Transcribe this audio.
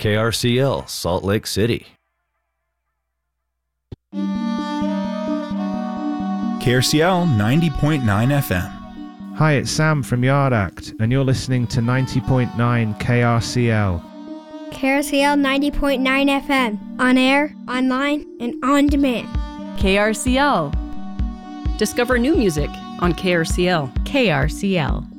KRCL, Salt Lake City. KRCL 90.9 FM. Hi, it's Sam from Yard Act, and you're listening to 90.9 KRCL. KRCL 90.9 FM. On air, online, and on demand. KRCL. Discover new music on KRCL. KRCL.